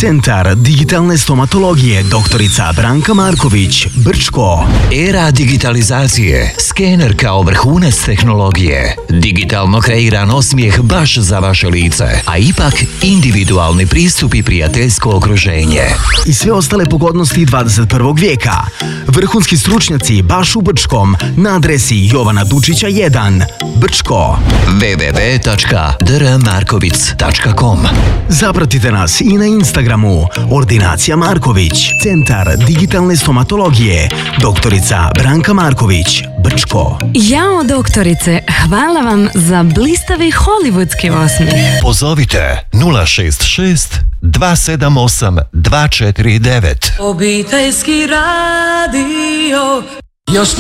Centar digitalne stomatologije doktorica Branka Marković, Brčko. Era digitalizacije. Skener kao vrhunac tehnologije. Digitalno kreiran osmijeh baš za vaše lice, a ipak individualni pristup i prijateljsko okruženje. I sve ostale pogodnosti 21. vijeka. Vrhunski stručnjaci baš u Brčkom na adresi Jovana Dučića 1, Brčko. www.drmarkovic.com. Zapratite nas i na Instagramu Ordinacija Marković, Centar digitalne stomatologije doktorica Branka Marković, Brčko. Jao doktorice, hvala vam za blistavi hollywoodski osmijeh. Pozovite 066 278 249. Obiteljski radio. Još